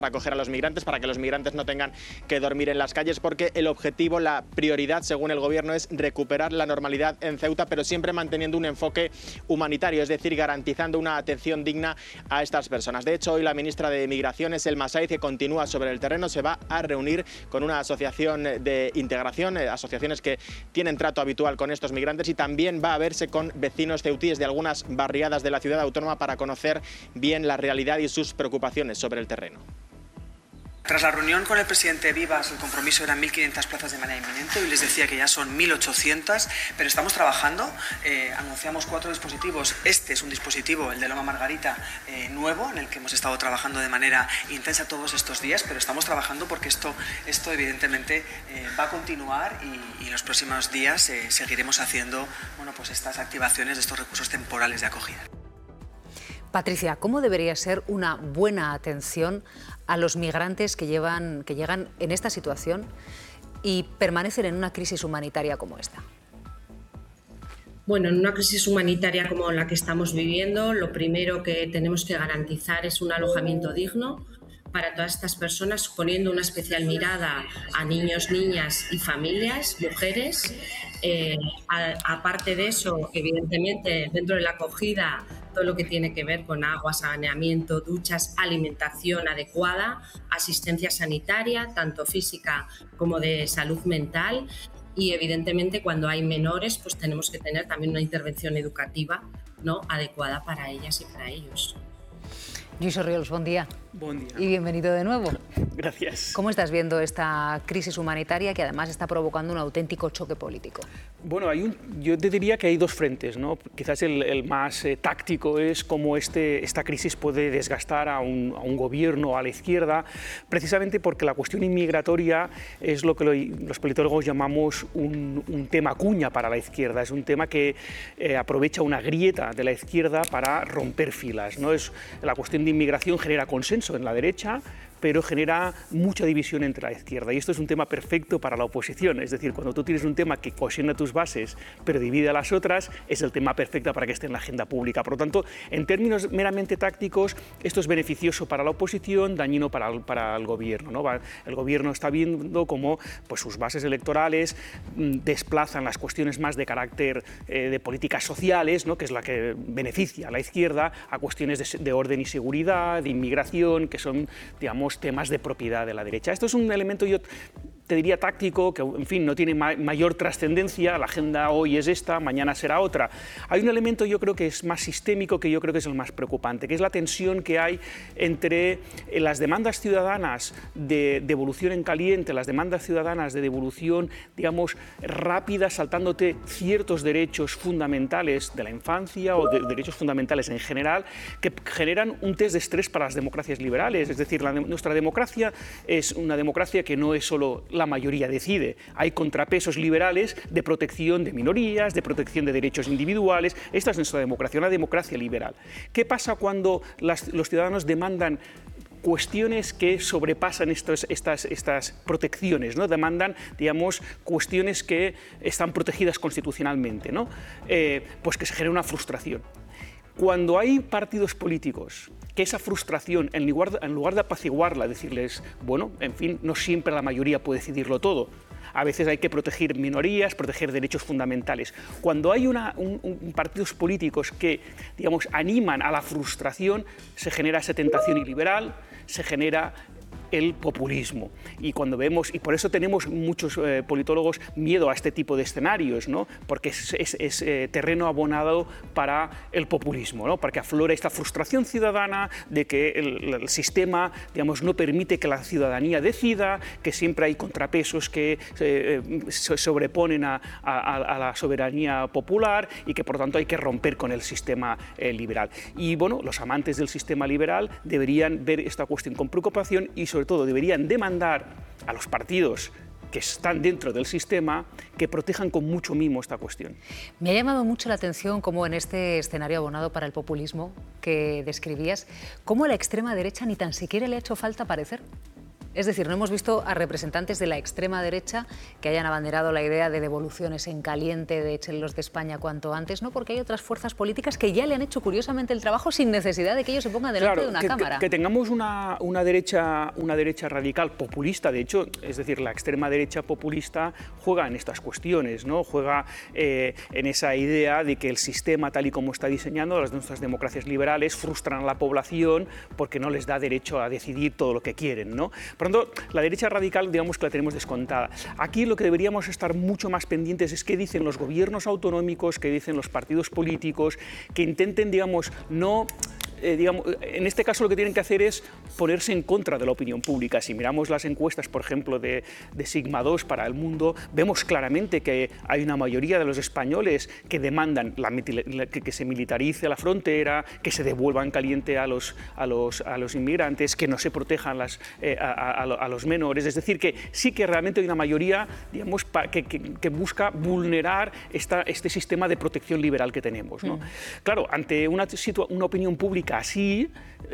para acoger a los migrantes, para que los migrantes no tengan que dormir en las calles, porque el objetivo, la prioridad, según el gobierno, es recuperar la normalidad en Ceuta, pero siempre manteniendo un enfoque humanitario, es decir, garantizando una atención digna a estas personas. De hecho, hoy la ministra de Migraciones, Elma Sáiz, que continúa sobre el terreno, se va a reunir con una asociación de integración, asociaciones que tienen trato habitual con estos migrantes, y también va a verse con vecinos ceutíes de algunas barriadas de la ciudad autónoma para conocer bien la realidad y sus preocupaciones sobre el terreno. Tras la reunión con el presidente Vivas, el compromiso eran 1.500 plazas de manera inminente. Hoy les decía que ya son 1.800, pero estamos trabajando. Anunciamos 4 dispositivos. Este es un dispositivo, el de Loma Margarita, nuevo, en el que hemos estado trabajando de manera intensa todos estos días, pero estamos trabajando porque esto evidentemente va a continuar y en los próximos días seguiremos haciendo pues estas activaciones de estos recursos temporales de acogida. Patricia, ¿cómo debería ser una buena atención a los migrantes que llegan en esta situación y permanecen en una crisis humanitaria como esta? Bueno, en una crisis humanitaria como la que estamos viviendo, lo primero que tenemos que garantizar es un alojamiento digno para todas estas personas, poniendo una especial mirada a niños, niñas y familias, mujeres. Aparte de eso, evidentemente, dentro de la acogida, todo lo que tiene que ver con agua, saneamiento, duchas, alimentación adecuada, asistencia sanitaria, tanto física como de salud mental. Y evidentemente cuando hay menores, pues tenemos que tener también una intervención educativa, ¿no?, adecuada para ellas y para ellos. Lluís Orriols, buen día. Buen día. Y bienvenido de nuevo. Gracias. ¿Cómo estás viendo esta crisis humanitaria que además está provocando un auténtico choque político? Bueno, yo te diría que hay dos frentes, ¿no? Quizás el más táctico es cómo esta crisis puede desgastar a un gobierno a la izquierda, precisamente porque la cuestión inmigratoria es lo que los politólogos llamamos un tema cuña para la izquierda, es un tema que aprovecha una grieta de la izquierda para romper filas, ¿no? La cuestión de inmigración genera consenso en la derecha, pero genera mucha división entre la izquierda. Y esto es un tema perfecto para la oposición. Es decir, cuando tú tienes un tema que cohesiona tus bases, pero divide a las otras, es el tema perfecto para que esté en la agenda pública. Por lo tanto, en términos meramente tácticos, esto es beneficioso para la oposición, dañino para el gobierno, ¿no? El gobierno está viendo cómo pues, sus bases electorales desplazan las cuestiones más de carácter de políticas sociales, ¿no?, que es la que beneficia a la izquierda, a cuestiones de orden y seguridad, de inmigración, que son, digamos, temas de propiedad de la derecha. Esto es un elemento, yo te diría, táctico, que en fin no tiene mayor trascendencia. La agenda hoy es esta, mañana será otra. Hay un elemento, yo creo que es más sistémico, que yo creo que es el más preocupante, que es la tensión que hay entre las demandas ciudadanas de devolución en caliente, las demandas ciudadanas de devolución, digamos, rápida, saltándote ciertos derechos fundamentales de la infancia o de derechos fundamentales en general, que generan un test de estrés para las democracias liberales. Es decir, nuestra democracia es una democracia que no es solo la mayoría decide. Hay contrapesos liberales de protección de minorías, de protección de derechos individuales. Esta es nuestra democracia, una democracia liberal. ¿Qué pasa cuando los ciudadanos demandan cuestiones que sobrepasan estas protecciones, ¿no? Demandan, digamos, cuestiones que están protegidas constitucionalmente, ¿no? Pues que se genera una frustración. Cuando hay partidos políticos que esa frustración, en lugar de apaciguarla, decirles, bueno, en fin, no siempre la mayoría puede decidirlo todo. A veces hay que proteger minorías, proteger derechos fundamentales. Cuando hay partidos políticos que, digamos, animan a la frustración, se genera esa tentación iliberal, se genera el populismo. Y cuando vemos, y por eso tenemos muchos politólogos miedo a este tipo de escenarios, ¿no? Porque es terreno abonado para el populismo, ¿no? Para que aflore esta frustración ciudadana de que el sistema, digamos, no permite que la ciudadanía decida, que siempre hay contrapesos que se sobreponen a la soberanía popular y que por tanto hay que romper con el sistema liberal. Y bueno, los amantes del sistema liberal deberían ver esta cuestión con preocupación y sobre todo deberían demandar a los partidos que están dentro del sistema que protejan con mucho mimo esta cuestión. Me ha llamado mucho la atención cómo en este escenario abonado para el populismo que describías, cómo la extrema derecha ni tan siquiera le ha hecho falta aparecer. Es decir, no hemos visto a representantes de la extrema derecha que hayan abanderado la idea de devoluciones en caliente, de échenlos de España cuanto antes, ¿no? Porque hay otras fuerzas políticas que ya le han hecho curiosamente el trabajo sin necesidad de que ellos se pongan delante de una cámara. Que tengamos una derecha radical populista, de hecho, es decir, la extrema derecha populista juega en estas cuestiones, ¿no? Juega en esa idea de que el sistema tal y como está diseñado, las nuestras democracias liberales frustran a la población porque no les da derecho a decidir todo lo que quieren, ¿no? Por lo tanto, la derecha radical, digamos que la tenemos descontada. Aquí lo que deberíamos estar mucho más pendientes es qué dicen los gobiernos autonómicos, qué dicen los partidos políticos, que intenten, digamos, no... en este caso lo que tienen que hacer es ponerse en contra de la opinión pública. Si miramos las encuestas, por ejemplo, de Sigma 2 para El Mundo, vemos claramente que hay una mayoría de los españoles que demandan que se militarice la frontera, que se devuelvan caliente a los inmigrantes, que no se protejan a los menores. Es decir, que sí que realmente hay una mayoría, digamos, que busca vulnerar este sistema de protección liberal que tenemos, ¿no? Claro, ante una opinión pública así,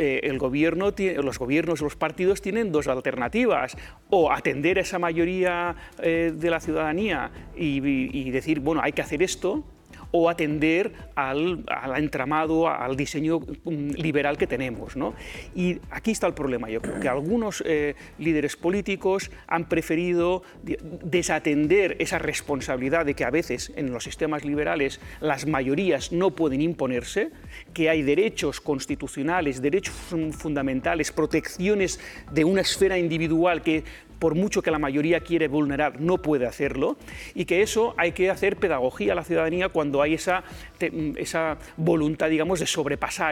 los gobiernos, los partidos tienen dos alternativas: o atender a esa mayoría de la ciudadanía y decir, bueno, hay que hacer esto, o atender al entramado, al diseño liberal que tenemos, ¿no? Y aquí está el problema. Yo creo que algunos líderes políticos han preferido desatender esa responsabilidad de que a veces en los sistemas liberales las mayorías no pueden imponerse, que hay derechos constitucionales, derechos fundamentales, protecciones de una esfera individual que, por mucho que la mayoría quiere vulnerar, no puede hacerlo, y que eso hay que hacer pedagogía a la ciudadanía cuando hay esa voluntad, digamos, de sobrepasar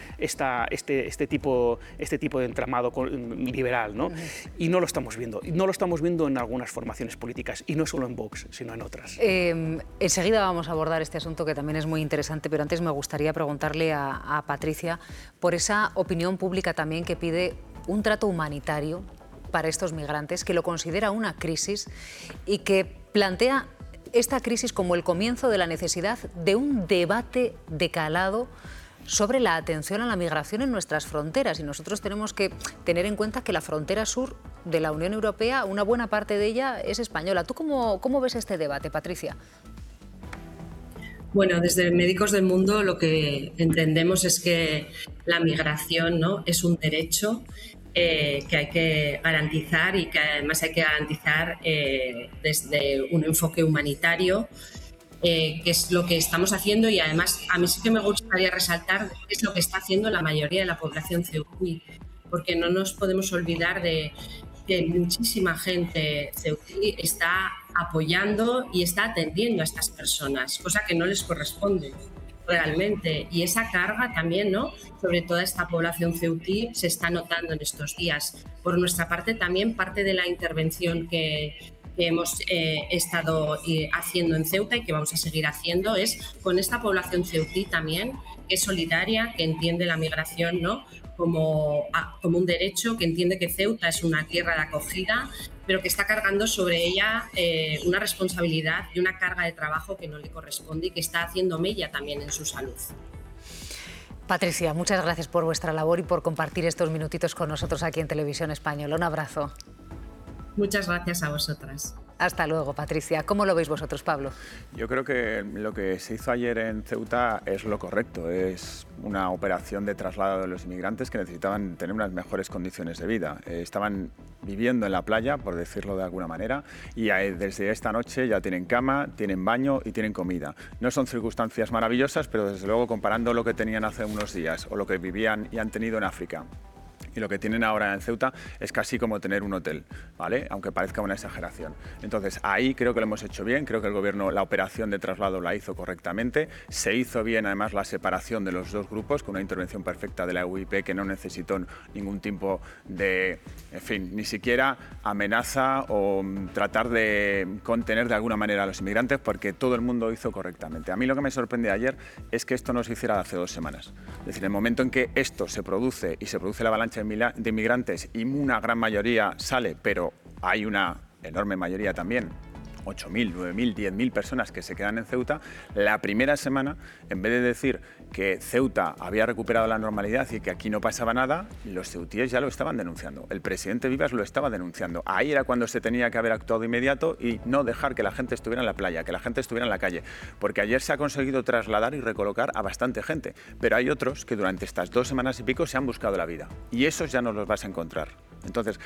este tipo de entramado liberal, ¿no? Y no lo estamos viendo. No lo estamos viendo en algunas formaciones políticas, y no solo en Vox, sino en otras. Enseguida vamos a abordar este asunto, que también es muy interesante, pero antes me gustaría preguntarle a Patricia por esa opinión pública también que pide un trato humanitario para estos migrantes, que lo considera una crisis y que plantea esta crisis como el comienzo de la necesidad de un debate de calado sobre la atención a la migración en nuestras fronteras. Y nosotros tenemos que tener en cuenta que la frontera sur de la Unión Europea, una buena parte de ella es española. ¿Tú cómo ves este debate, Patricia? Bueno, desde Médicos del Mundo lo que entendemos es que la migración, ¿no?, es un derecho que hay que garantizar, y que además hay que garantizar desde un enfoque humanitario, que es lo que estamos haciendo. Y además a mí sí que me gustaría resaltar qué es lo que está haciendo la mayoría de la población ceutí, porque no nos podemos olvidar de que muchísima gente ceutí está apoyando y está atendiendo a estas personas, cosa que no les corresponde realmente. Y esa carga también, ¿no?, sobre toda esta población ceutí se está notando en estos días. Por nuestra parte, también parte de la intervención que hemos estado haciendo en Ceuta y que vamos a seguir haciendo es con esta población ceutí también, que es solidaria, que entiende la migración, ¿no?, como un derecho, que entiende que Ceuta es una tierra de acogida, pero que está cargando sobre ella una responsabilidad y una carga de trabajo que no le corresponde, y que está haciendo mella también en su salud. Patricia, muchas gracias por vuestra labor y por compartir estos minutitos con nosotros aquí en Televisión Española. Un abrazo. Muchas gracias a vosotras. Hasta luego, Patricia. ¿Cómo lo veis vosotros, Pablo? Yo creo que lo que se hizo ayer en Ceuta es lo correcto. Es una operación de traslado de los inmigrantes que necesitaban tener unas mejores condiciones de vida. Estaban viviendo en la playa, por decirlo de alguna manera, y desde esta noche ya tienen cama, tienen baño y tienen comida. No son circunstancias maravillosas, pero desde luego, comparando lo que tenían hace unos días o lo que vivían y han tenido en África y lo que tienen ahora en Ceuta, es casi como tener un hotel, ¿vale?, aunque parezca una exageración. Entonces, ahí creo que lo hemos hecho bien, creo que el Gobierno la operación de traslado la hizo correctamente, se hizo bien además la separación de los dos grupos, con una intervención perfecta de la UIP que no necesitó ningún tipo de, en fin, ni siquiera amenaza o tratar de contener de alguna manera a los inmigrantes, porque todo el mundo hizo correctamente. A mí lo que me sorprende ayer es que esto no se hiciera hace 2 semanas. Es decir, en el momento en que esto se produce y se produce la avalancha de inmigrantes y una gran mayoría sale, pero hay una enorme mayoría también, 8.000, 9.000, 10.000 personas que se quedan en Ceuta, la primera semana, en vez de decir que Ceuta había recuperado la normalidad y que aquí no pasaba nada, los ceutíes ya lo estaban denunciando. El presidente Vivas lo estaba denunciando. Ahí era cuando se tenía que haber actuado de inmediato y no dejar que la gente estuviera en la playa, que la gente estuviera en la calle. Porque ayer se ha conseguido trasladar y recolocar a bastante gente, pero hay otros que durante estas 2 semanas y pico se han buscado la vida. Y esos ya no los vas a encontrar. Entonces,